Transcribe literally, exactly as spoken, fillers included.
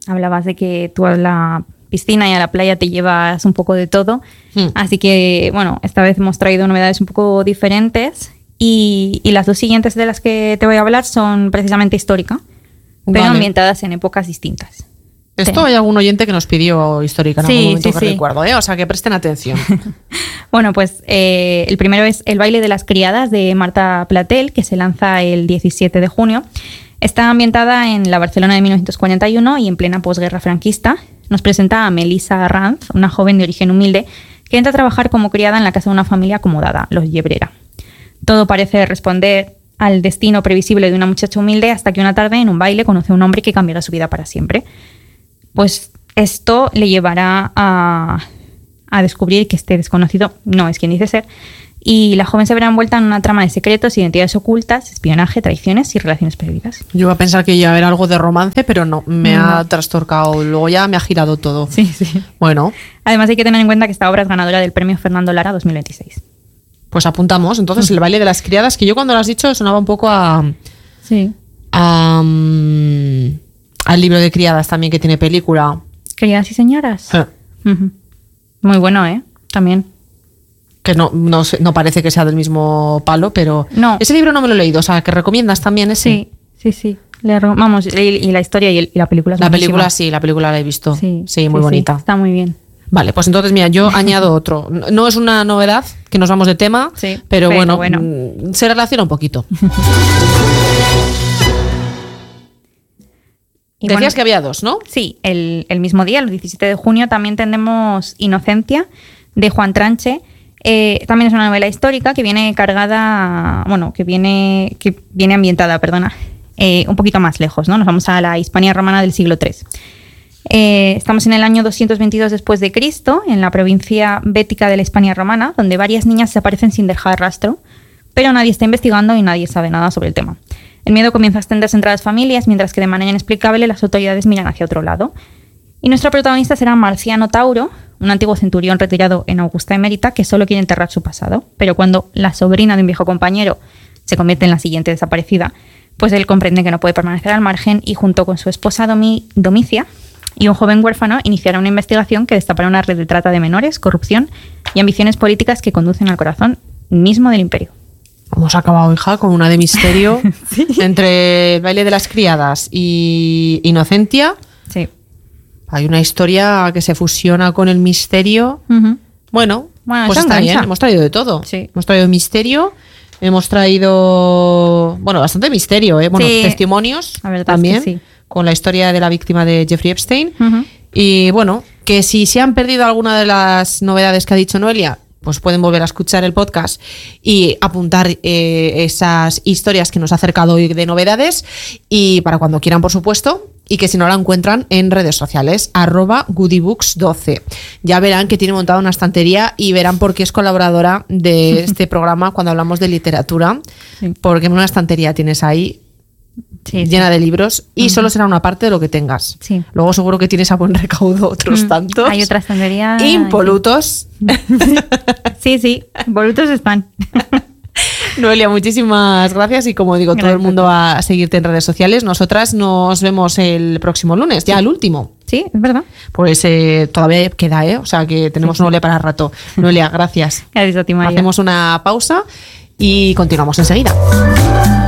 hablabas de que tú a la piscina y a la playa te llevas un poco de todo. Mm. Así que, bueno, esta vez hemos traído novedades un poco diferentes. Y, y las dos siguientes de las que te voy a hablar son precisamente histórica, pero vale. ambientadas en épocas distintas. Esto sí. Hay algún oyente que nos pidió histórica en sí, algún momento sí, que sí. recuerdo, ¿eh? O sea que presten atención. Bueno, pues eh, el primero es El baile de las criadas de Marta Platel, que se lanza el diecisiete de junio. Está ambientada en la Barcelona de mil novecientos cuarenta y uno y en plena posguerra franquista. Nos presenta a Melissa Ranz, una joven de origen humilde que entra a trabajar como criada en la casa de una familia acomodada, los Llebrera. Todo parece responder al destino previsible de una muchacha humilde hasta que una tarde en un baile conoce a un hombre que cambiará su vida para siempre. Pues esto le llevará a, a descubrir que este desconocido no es quien dice ser y la joven se verá envuelta en una trama de secretos, identidades ocultas, espionaje, traiciones y relaciones prohibidas. Yo iba a pensar que iba a haber algo de romance, pero no, me no. ha trastorcado, luego ya me ha girado todo. Sí, sí. Bueno. Además hay que tener en cuenta que esta obra es ganadora del premio Fernando Lara dos mil veintiséis. Pues apuntamos, entonces, El baile de las criadas, que yo cuando lo has dicho sonaba un poco a... Sí. a um, al libro de criadas también, que tiene película. Criadas y señoras. Eh. Uh-huh. Muy bueno, ¿eh? También. Que no, no, no parece que sea del mismo palo, pero... No. Ese libro no me lo he leído, o sea, que recomiendas también ese. Sí, sí, sí. Le, vamos, y, y la historia y, el, y la película es La buenísima. película sí, la película la he visto. Sí, sí muy sí, bonita. Sí, está muy bien. Vale, pues entonces, mira, yo añado otro. No es una novedad, que nos vamos de tema, sí, pero, pero bueno, bueno, se relaciona un poquito. Y Decías bueno, que había dos, ¿no? Sí, el, el mismo día, el diecisiete de junio, también tenemos Inocencia, de Juan Tranche. Eh, también es una novela histórica que viene cargada, bueno, que viene, que viene ambientada, perdona, eh, un poquito más lejos, ¿no? Nos vamos a la Hispania romana del siglo tercero. Eh, estamos en el año doscientos veintidós después de Cristo, en la provincia bética de la Hispania romana, donde varias niñas desaparecen sin dejar rastro, pero nadie está investigando y nadie sabe nada sobre el tema. El miedo comienza a extenderse entre las familias, mientras que de manera inexplicable las autoridades miran hacia otro lado. Y nuestra protagonista será Marciano Tauro, un antiguo centurión retirado en Augusta Emérita que solo quiere enterrar su pasado. Pero cuando la sobrina de un viejo compañero se convierte en la siguiente desaparecida, pues él comprende que no puede permanecer al margen y junto con su esposa Domi- Domicia y un joven huérfano iniciará una investigación que destapará una red de trata de menores, corrupción y ambiciones políticas que conducen al corazón mismo del imperio. Hemos acabado, hija, con una de misterio. Sí. Entre El baile de las criadas y Inocencia. Sí. Hay una historia que se fusiona con el misterio. Uh-huh. Bueno, bueno, pues está bien. Hemos traído de todo. Sí. Hemos traído misterio. Hemos traído, bueno, bastante misterio, ¿eh? Bueno, sí. Testimonios también. Sí. Con la historia de la víctima de Jeffrey Epstein. Uh-huh. Y bueno, que si se han perdido alguna de las novedades que ha dicho Noelia, pues pueden volver a escuchar el podcast y apuntar eh, esas historias que nos ha acercado hoy de novedades y para cuando quieran, por supuesto, y que si no la encuentran en redes sociales, arroba goodybooks doce. Ya verán que tiene montada una estantería y verán por qué es colaboradora de este programa cuando hablamos de literatura, sí. Porque en una estantería tienes ahí Sí, llena sí. de libros y uh-huh. solo será una parte de lo que tengas. Sí. Luego seguro que tienes a buen recaudo otros uh-huh. tantos. Hay otra estantería. Impolutos. Sí, sí, impolutos están. Noelia, muchísimas gracias y como digo, gracias. Todo el mundo va a seguirte en redes sociales. Nosotras nos vemos el próximo lunes, ya sí. el último. Sí, es verdad. Pues eh, todavía queda, ¿eh? O sea que tenemos sí, sí. Noelia para rato. Noelia, gracias. Gracias a ti, María. Hacemos una pausa y continuamos enseguida.